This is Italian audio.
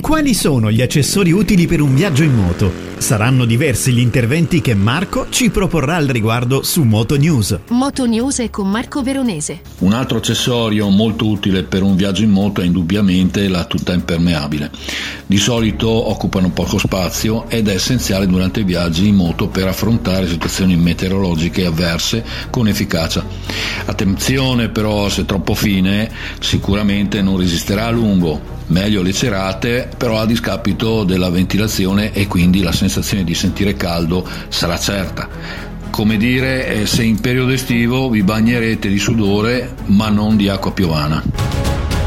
Quali sono gli accessori utili per un viaggio in moto? Saranno diversi gli interventi che Marco ci proporrà al riguardo su Moto News. Moto News è con Marco Veronese. Un altro accessorio molto utile per un viaggio in moto è indubbiamente la tuta impermeabile. Di solito occupano poco spazio ed è essenziale durante i viaggi in moto per affrontare situazioni meteorologiche avverse con efficacia. Attenzione però, se troppo fine sicuramente non resisterà a lungo. Meglio le cerate, però a discapito della ventilazione, e quindi la sensazione di sentire caldo sarà certa. Come dire, se in periodo estivo vi bagnerete di sudore ma non di acqua piovana.